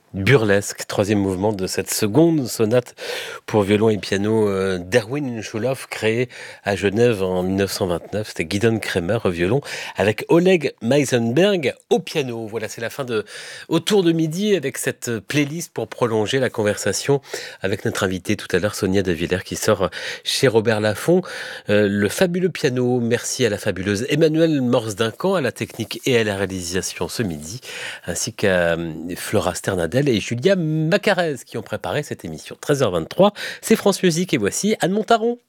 Burlesque, troisième mouvement de cette seconde sonate pour violon et piano d'Erwin Schulhoff, créée à Genève en 1929. C'était Gideon Kremer au violon avec Oleg Meisenberg au piano. Voilà, c'est la fin de Autour de midi avec cette playlist pour prolonger la conversation avec notre invitée tout à l'heure, Sonia De Villers, qui sort chez Robert Laffont le fabuleux piano. Merci à la fabuleuse Emmanuelle Morse-Duncan à la technique et à la réalisation ce midi, ainsi qu'à Flora Sternadel et Julia Macarez qui ont préparé cette émission. 13h23, c'est France Musique et voici Anne Montaron.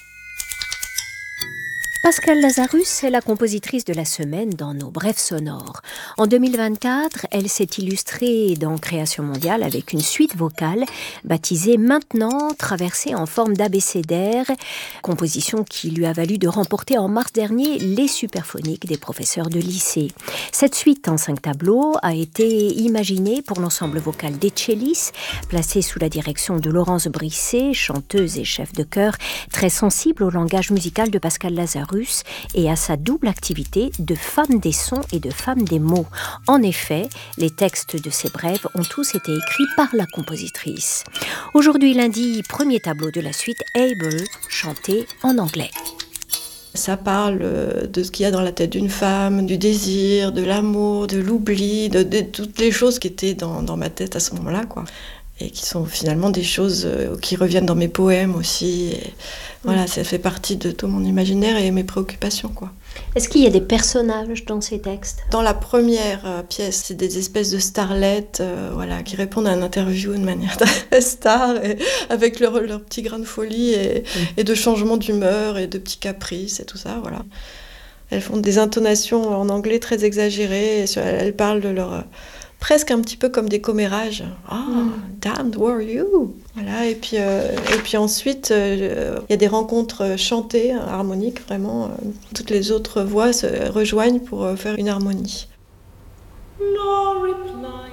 Pascal Lazarus est la compositrice de la semaine dans nos brèves sonores. En 2024, elle s'est illustrée dans Création mondiale avec une suite vocale baptisée Maintenant, traversée en forme d'abécédaire, composition qui lui a valu de remporter en mars dernier les Superphoniques des professeurs de lycée. Cette suite en 5 tableaux a été imaginée pour l'ensemble vocal d'Etchelis, placé sous la direction de Laurence Brisset, chanteuse et chef de chœur, très sensible au langage musical de Pascal Lazarus et à sa double activité de femme des sons et de femme des mots. En effet, les textes de ces brèves ont tous été écrits par la compositrice. Aujourd'hui lundi, premier tableau de la suite, Able, chanté en anglais. Ça parle de ce qu'il y a dans la tête d'une femme, du désir, de l'amour, de l'oubli, de toutes les choses qui étaient dans ma tête à ce moment-là, quoi. Et qui sont finalement des choses qui reviennent dans mes poèmes aussi. Et voilà, ça fait partie de tout mon imaginaire et mes préoccupations, quoi. Est-ce qu'il y a des personnages dans ces textes ? Dans la première pièce, c'est des espèces de starlettes voilà, qui répondent à une interview de manière très star, et avec leur petit grain de folie et de changement d'humeur et de petits caprices et tout ça. Voilà. Elles font des intonations en anglais très exagérées. Elles parlent de leur... presque un petit peu comme des commérages. Damned, where are you? Voilà, et puis ensuite, il y a des rencontres chantées, harmoniques, vraiment. Toutes les autres voix se rejoignent pour faire une harmonie. No reply.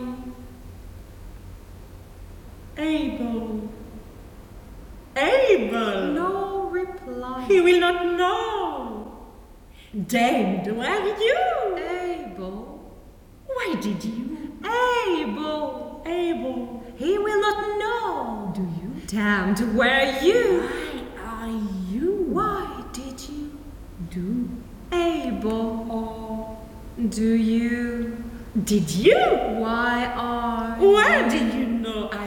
Able. Able. No reply. He will not know. Damned, where are you? Able. Why did you? Able. Able. He will not know. Do you? Damned, where are you? Why are you? Why did you? Do. Able. Or do you? Did you? Why are? Where did you know